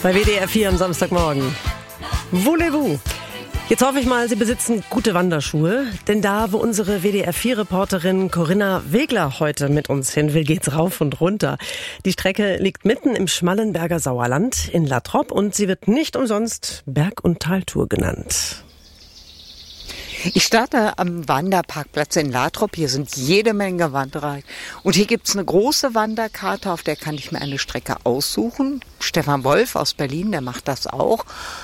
Bei WDR 4 am Samstagmorgen. Voulez-vous? Jetzt hoffe ich mal, Sie besitzen gute Wanderschuhe, denn da, wo unsere WDR 4-Reporterin Corinna Wegler heute mit uns hin will, geht's rauf und runter. Die Strecke liegt mitten im Schmallenberger Sauerland in Latrop und sie wird nicht umsonst Berg- und Taltour genannt. Ich starte am Wanderparkplatz in Latrop. Hier sind jede Menge Wanderer. Und hier gibt's eine große Wanderkarte, auf der kann ich mir eine Strecke aussuchen. Stefan Wolf aus Berlin, der macht das auch.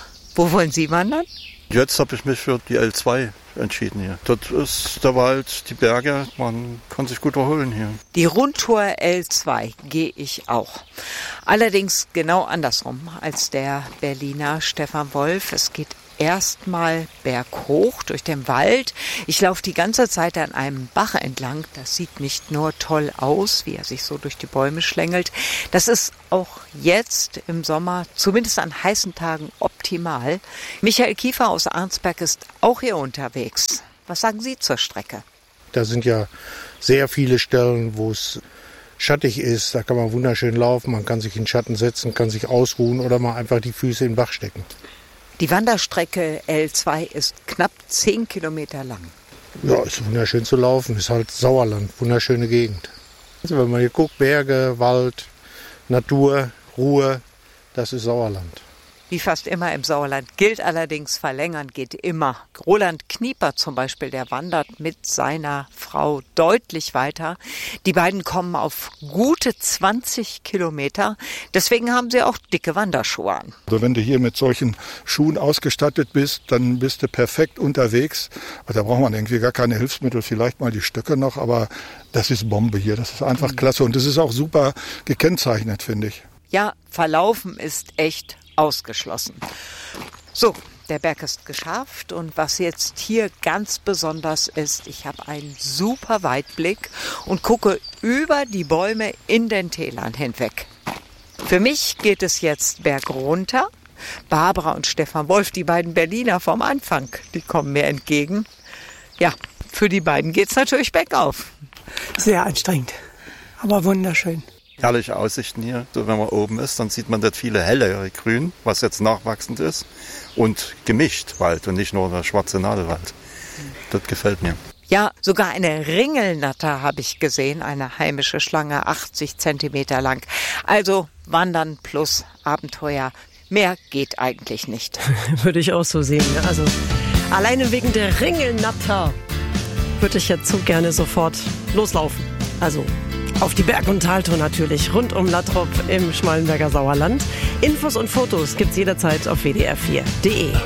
Wo wollen Sie wandern? Jetzt habe ich mich für die L2 entschieden hier. Dort ist der Wald, die Berge, man kann sich gut erholen hier. Die Rundtour L2 gehe ich auch. Allerdings genau andersrum als der Berliner Stefan Wolf. Es geht erstmal berghoch durch den Wald. Ich laufe die ganze Zeit an einem Bach entlang. Das sieht nicht nur toll aus, wie er sich so durch die Bäume schlängelt. Das ist auch jetzt im Sommer, zumindest an heißen Tagen, optimal. Michael Kiefer aus Arnsberg ist auch hier unterwegs. Was sagen Sie zur Strecke? Da sind ja sehr viele Stellen, wo es schattig ist. Da kann man wunderschön laufen, man kann sich in den Schatten setzen, kann sich ausruhen oder mal einfach die Füße in den Bach stecken. Die Wanderstrecke L2 ist knapp 10 Kilometer lang. Ja, ist wunderschön zu laufen. Ist halt Sauerland, wunderschöne Gegend. Also wenn man hier guckt, Berge, Wald, Natur, Ruhe, das ist Sauerland. Wie fast immer im Sauerland gilt allerdings, verlängern geht immer. Roland Knieper zum Beispiel, der wandert mit seiner Frau deutlich weiter. Die beiden kommen auf gute 20 Kilometer. Deswegen haben sie auch dicke Wanderschuhe an. Also wenn du hier mit solchen Schuhen ausgestattet bist, dann bist du perfekt unterwegs. Also da braucht man irgendwie gar keine Hilfsmittel, vielleicht mal die Stöcke noch, aber das ist Bombe hier. Das ist einfach klasse und das ist auch super gekennzeichnet, finde ich. Ja, verlaufen ist echt ausgeschlossen. So, der Berg ist geschafft und was jetzt hier ganz besonders ist, ich habe einen super Weitblick und gucke über die Bäume in den Tälern hinweg. Für mich geht es jetzt bergunter. Barbara und Stefan Wolf, die beiden Berliner vom Anfang, die kommen mir entgegen. Ja, für die beiden geht's natürlich bergauf. Sehr anstrengend, aber wunderschön. Herrliche Aussichten hier. So, wenn man oben ist, dann sieht man dort viele hellere Grün, was jetzt nachwachsend ist. Und gemischt Wald und nicht nur der schwarze Nadelwald. Das gefällt mir. Ja, sogar eine Ringelnatter habe ich gesehen, eine heimische Schlange, 80 Zentimeter lang. Also Wandern plus Abenteuer. Mehr geht eigentlich nicht. Würde ich auch so sehen. Ja? Also alleine wegen der Ringelnatter würde ich jetzt so gerne sofort loslaufen. Also auf die Berg- und Taltour natürlich, rund um Latrop im Schmallenberger Sauerland. Infos und Fotos gibt's jederzeit auf wdr4.de.